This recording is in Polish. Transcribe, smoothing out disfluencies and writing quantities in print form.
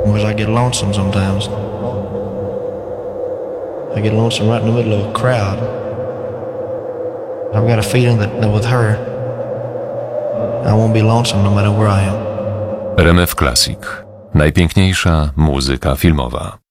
Because I get lonesome sometimes. I get lonesome right in the middle of a crowd. I've got a feeling that with her, I won't be lonesome no matter where I am. RMF Classic. Najpiękniejsza muzyka filmowa.